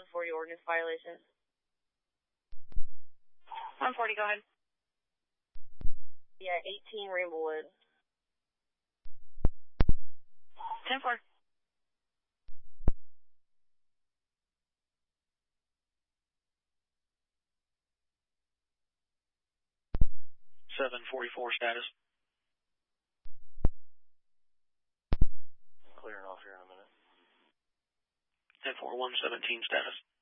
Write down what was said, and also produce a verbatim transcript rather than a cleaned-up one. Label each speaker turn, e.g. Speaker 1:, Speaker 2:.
Speaker 1: forty ordinance violation.
Speaker 2: one forty, go ahead.
Speaker 1: Yeah, eighteen Rainbowwood.
Speaker 2: ten four.
Speaker 3: seven forty-four status.
Speaker 4: Clearing off here in a minute.
Speaker 3: ten four, one seventeen status.